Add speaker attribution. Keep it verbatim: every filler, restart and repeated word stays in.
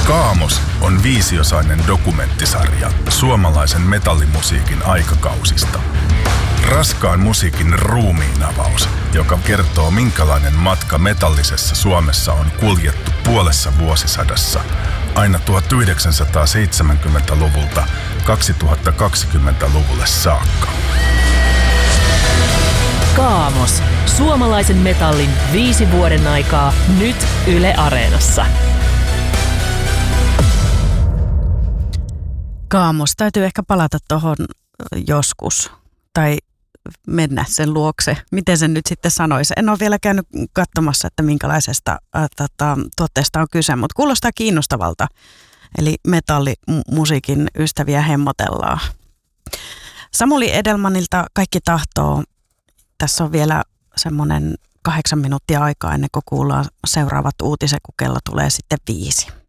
Speaker 1: Kaamos on viisiosainen dokumenttisarja suomalaisen metallimusiikin aikakausista. Raskaan musiikin ruumiinavaus, joka kertoo minkälainen matka metallisessa Suomessa on kuljettu puolessa vuosisadassa aina tuhatyhdeksänsataaseitsemänkymmentäluvulta kaksituhattakaksikymmentäluvulle saakka.
Speaker 2: Kaamos. Suomalaisen metallin viisi vuoden aikaa nyt Yle Areenassa.
Speaker 3: Kaamos. Täytyy ehkä palata tuohon joskus tai mennä sen luokse. Miten sen nyt sitten sanoisi? En ole vielä käynyt katsomassa, että minkälaisesta äh, tota, tuotteesta on kyse, mutta kuulostaa kiinnostavalta. Eli metallimusiikin ystäviä hemmotellaan. Samuli Edelmanilta Kaikki tahtoo. Tässä on vielä semmoinen kahdeksan minuuttia aikaa ennen kuin kuullaan seuraavat uutiset, kun kello tulee sitten viisi.